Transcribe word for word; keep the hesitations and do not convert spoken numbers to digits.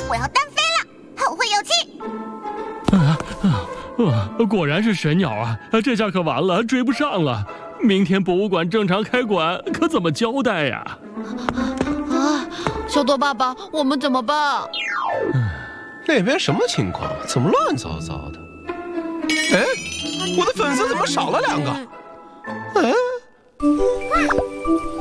我要单飞了，后会有期。 啊啊啊！果然是神鸟啊！这下可完了，追不上了。明天博物馆正常开馆，可怎么交代呀？ 啊，小多爸爸，我们怎么办？ 那边什么情况？怎么乱糟糟的？哎，我的粉丝怎么少了两个？嗯。